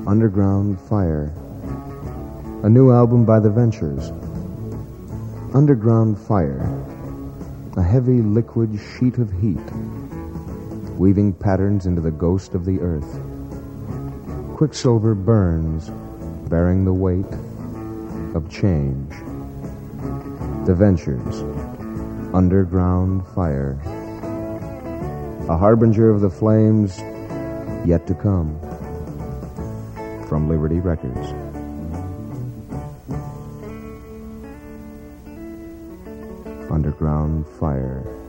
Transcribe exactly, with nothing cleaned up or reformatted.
Underground Fire. A new album by The Ventures. Underground Fire. A heavy liquid sheet of heat, weaving patterns into the ghost of the earth. Quicksilver burns, bearing the weight of change. The Ventures. Underground Fire. A harbinger of the flames yet to come. From Liberty Records. Underground Fire.